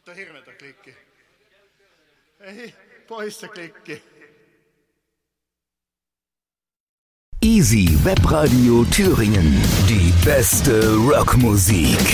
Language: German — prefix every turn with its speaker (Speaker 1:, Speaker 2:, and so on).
Speaker 1: Võta hirmeda klikki. Ei, poissa klikki.
Speaker 2: Easy Webradio Thüringen. Die beste Rockmusik.